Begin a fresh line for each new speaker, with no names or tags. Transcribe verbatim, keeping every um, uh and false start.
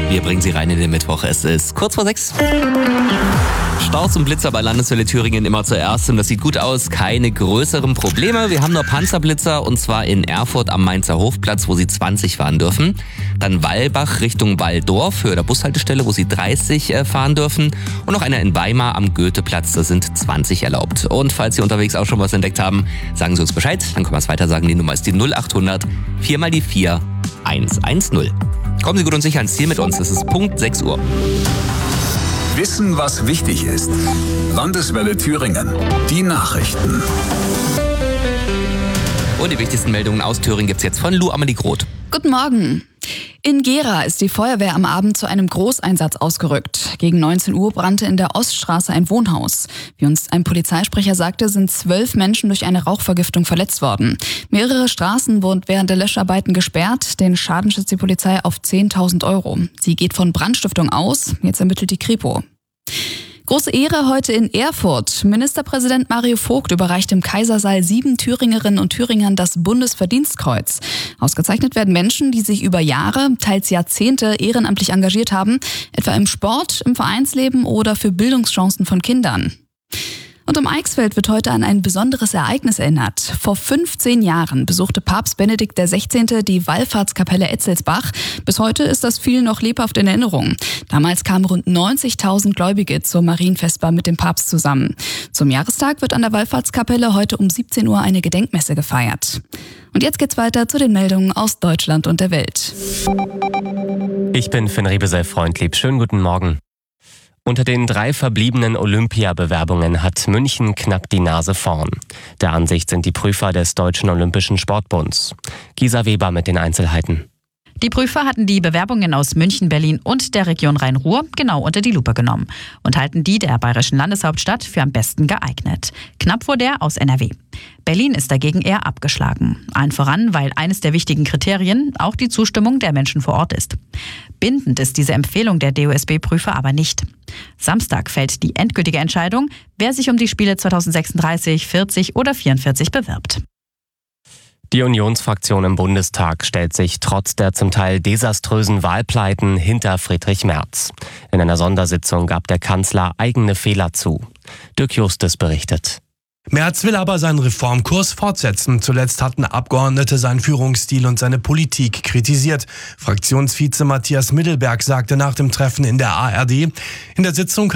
Wir bringen Sie rein in den Mittwoch. Es ist kurz vor sechs. Staus und Blitzer bei Landeswelle Thüringen immer zuerst und das sieht gut aus. Keine größeren Probleme. Wir haben nur Panzerblitzer und zwar in Erfurt am Mainzer Hofplatz, wo Sie zwanzig fahren dürfen. Dann Wallbach Richtung Walldorf, Höhe der Bushaltestelle, wo Sie dreißig fahren dürfen. Und noch einer in Weimar am Goetheplatz, da sind zwanzig erlaubt. Und falls Sie unterwegs auch schon was entdeckt haben, sagen Sie uns Bescheid. Dann können wir es weiter sagen. Die Nummer ist die null acht hundert vier mal die vier eins eins null. Kommen Sie gut und sicher ans Ziel mit uns. Es ist Punkt sechs Uhr.
Wissen, was wichtig ist. Landeswelle Thüringen. Die Nachrichten.
Und die wichtigsten Meldungen aus Thüringen gibt's jetzt von Lou Amelie Groth.
Guten Morgen. In Gera ist die Feuerwehr am Abend zu einem Großeinsatz ausgerückt. Gegen neunzehn Uhr brannte in der Oststraße ein Wohnhaus. Wie uns ein Polizeisprecher sagte, sind zwölf Menschen durch eine Rauchvergiftung verletzt worden. Mehrere Straßen wurden während der Löscharbeiten gesperrt. Den Schaden schätzt die Polizei auf zehntausend Euro. Sie geht von Brandstiftung aus. Jetzt ermittelt die Kripo. Große Ehre heute in Erfurt. Ministerpräsident Mario Vogt überreicht im Kaisersaal sieben Thüringerinnen und Thüringern das Bundesverdienstkreuz. Ausgezeichnet werden Menschen, die sich über Jahre, teils Jahrzehnte ehrenamtlich engagiert haben, etwa im Sport, im Vereinsleben oder für Bildungschancen von Kindern. Und um Eichsfeld wird heute an ein besonderes Ereignis erinnert. Vor fünfzehn Jahren besuchte Papst Benedikt der Sechzehnte die Wallfahrtskapelle Etzelsbach. Bis heute ist das vielen noch lebhaft in Erinnerung. Damals kamen rund neunzigtausend Gläubige zur Marienfestbar mit dem Papst zusammen. Zum Jahrestag wird an der Wallfahrtskapelle heute um siebzehn Uhr eine Gedenkmesse gefeiert. Und jetzt geht's weiter zu den Meldungen aus Deutschland und der Welt.
Ich bin Finn Rebesel-Freundlieb. Schönen guten Morgen. Unter den drei verbliebenen Olympiabewerbungen hat München knapp die Nase vorn. Der Ansicht sind die Prüfer des Deutschen Olympischen Sportbunds. Gisa Weber mit den Einzelheiten.
Die Prüfer hatten die Bewerbungen aus München, Berlin und der Region Rhein-Ruhr genau unter die Lupe genommen und halten die der bayerischen Landeshauptstadt für am besten geeignet. Knapp vor der aus N R W. Berlin ist dagegen eher abgeschlagen. Allen voran, weil eines der wichtigen Kriterien auch die Zustimmung der Menschen vor Ort ist. Bindend ist diese Empfehlung der D O S B-Prüfer aber nicht. Samstag fällt die endgültige Entscheidung, wer sich um die Spiele zweitausendsechsunddreißig, vierzig oder vierundvierzig bewirbt.
Die Unionsfraktion im Bundestag stellt sich trotz der zum Teil desaströsen Wahlpleiten hinter Friedrich Merz. In einer Sondersitzung gab der Kanzler eigene Fehler zu. Dirk Justus berichtet.
Merz will aber seinen Reformkurs fortsetzen. Zuletzt hatten Abgeordnete seinen Führungsstil und seine Politik kritisiert. Fraktionsvize Matthias Middelberg sagte nach dem Treffen in der A R D, in der Sitzung